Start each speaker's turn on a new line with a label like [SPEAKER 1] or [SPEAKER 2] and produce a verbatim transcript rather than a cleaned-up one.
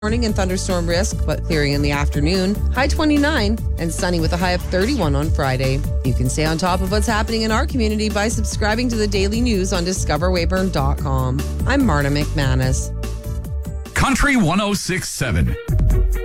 [SPEAKER 1] Morning and thunderstorm risk, but clearing in the afternoon. High twenty-nine and sunny with a high of thirty-one on Friday. You can stay on top of what's happening in our community by subscribing to the daily news on discover weyburn dot com. I'm Marta McManus.
[SPEAKER 2] Country one oh six point seven.